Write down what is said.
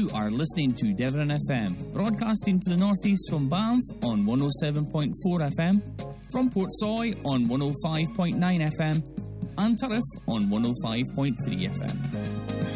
You are listening to Devon FM, broadcasting to the northeast from Banff on 107.4 FM, from Portsoy on 105.9 FM, and Turriff on 105.3 FM.